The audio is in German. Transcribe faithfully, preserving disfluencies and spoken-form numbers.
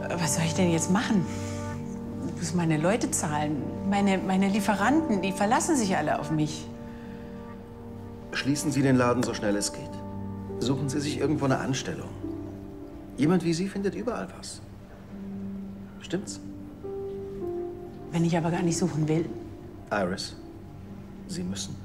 Was soll ich denn jetzt machen? Ich muss meine Leute zahlen. Meine, meine Lieferanten, die verlassen sich alle auf mich. Schließen Sie den Laden so schnell es geht. Suchen Sie sich irgendwo eine Anstellung. Jemand wie Sie findet überall was. Stimmt's? Wenn ich aber gar nicht suchen will. Iris, Sie müssen.